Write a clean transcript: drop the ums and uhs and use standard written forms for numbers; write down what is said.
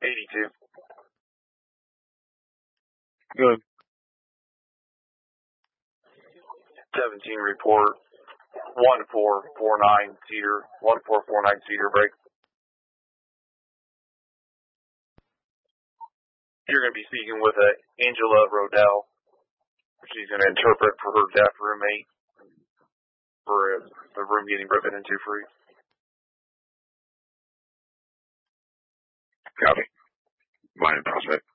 82. Good. 17 report. 1449 Cedar. 1449 Cedar break. You're going to be speaking with Angela Rodell. She's going to interpret for her deaf roommate for the room getting broken into free. Copy. Line in prospect.